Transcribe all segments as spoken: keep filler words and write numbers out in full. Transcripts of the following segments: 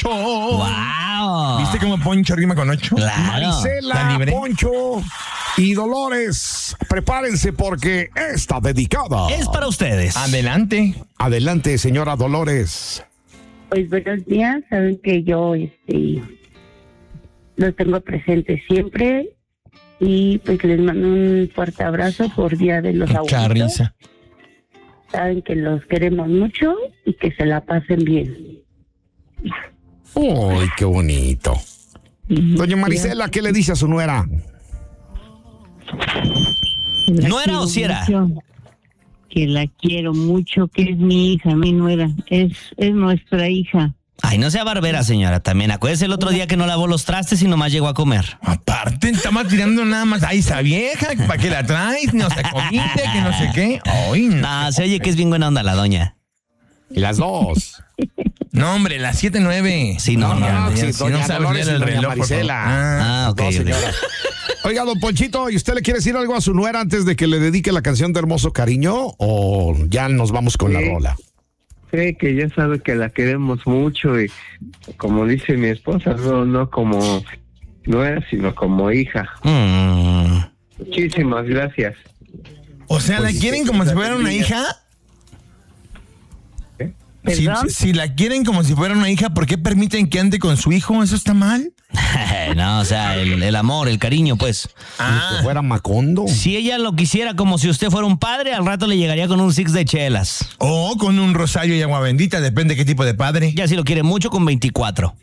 Poncho. ¡Wow! ¿Viste cómo Poncho rima con ocho? Claro. Marisela, Poncho y Dolores, prepárense porque esta dedicada Es para ustedes. Adelante. Adelante, señora Dolores. Pues buenos días, saben que yo este los tengo presentes siempre y pues les mando un fuerte abrazo por Día de los Abuelitos. Mucha risa. Saben que los queremos mucho y que se la pasen bien. ¡Uy, qué bonito! Doña Marisela, ¿qué le dice a su nuera? La ¿Nuera quiero o si era? mucho, que la quiero mucho, que es mi hija, mi nuera, es, es nuestra hija. Ay, no sea barbera, señora, también. Acuérdese el otro día que no lavó los trastes y nomás llegó a comer. Aparte, estamos tirando nada más. ¡Ay, esa vieja! ¿Para qué la traes? No se comiste, que no sé qué. ¡Ay, no! No, se oye que es bien buena onda la doña. Y las dos. No, hombre, las siete nueve. Sí, no, no, ya, no, ya, sí, si doña no sabes Dolores leer y el doña reloj, por favor. Marisela. Ah, ok, no, ok. señora. Oiga, don Ponchito, ¿y usted le quiere decir algo a su nuera antes de que le dedique la canción de Hermoso Cariño? ¿O ya nos vamos con la Sí. rola? Sí, que ya sabe que la queremos mucho y como dice mi esposa, no, no como nuera, sino como hija. Mm. Muchísimas gracias. O sea, ¿la Pues, quieren sí, como si la fuera una bendiga. hija? ¿Eh? Si, ¿Perdón? si la quieren como si fuera una hija, ¿por qué permiten que ande con su hijo? ¿Eso está mal? No, o sea, el, el amor, el cariño, pues. Ah, Que fuera Macondo. Si ella lo quisiera como si usted fuera un padre, al rato le llegaría con un six de chelas. o con un rosario y agua bendita, depende qué tipo de padre. Ya si lo quiere mucho, con veinticuatro.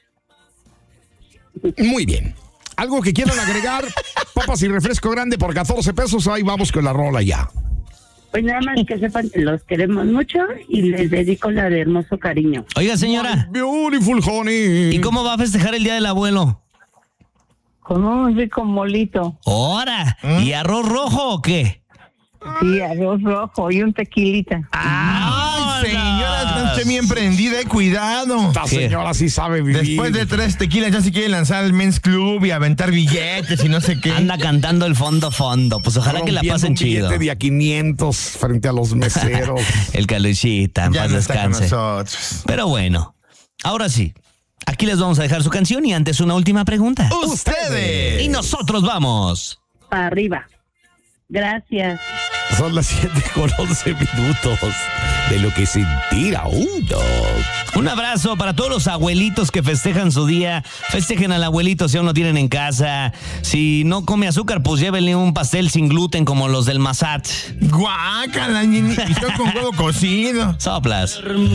Muy bien. ¿Algo que quieran agregar? Papas y refresco grande por catorce pesos. Ahí vamos con la rola ya. Pues nada más que sepan que los queremos mucho y les dedico la de Hermoso Cariño. Oiga, señora, Beautiful honey. ¿y cómo va a festejar el Día del Abuelo? Con un rico molito, ¡Hora! ¿Y arroz rojo o qué? sí, arroz rojo y un tequilita. Ay, señora, está usted bien prendida, eh, cuidado. Esta ¿Qué? señora sí sabe vivir. Después de tres tequilas ya se quiere lanzar al Men's Club y aventar billetes y no sé qué. Anda cantando el fondo fondo. Pues ojalá que la rompiendo pasen un chido. billete de a quinientos frente a los meseros. El Caluchita, en Ya paz no está con descanse. nosotros. Pero bueno, ahora sí. Aquí les vamos a dejar su canción y antes una última pregunta. ¡Ustedes! Y nosotros vamos. Para arriba. Gracias. Son las siete con once minutos de lo que sentir a uno. Un abrazo para todos los abuelitos que festejan su día. Festejen al abuelito si aún lo tienen en casa. Si no come azúcar, pues llévenle un pastel sin gluten como los del Mazat. Guácala, niñito, con huevo cocido. Soplas.